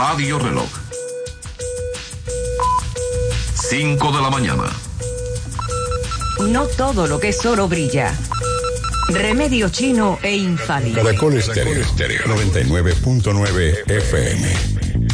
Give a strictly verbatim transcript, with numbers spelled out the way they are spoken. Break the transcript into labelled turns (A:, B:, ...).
A: Radio Reloj. cinco de la mañana.
B: No todo lo que es oro brilla. Remedio chino e infalible.
C: Caracol Estéreo, noventa y nueve punto nueve F M.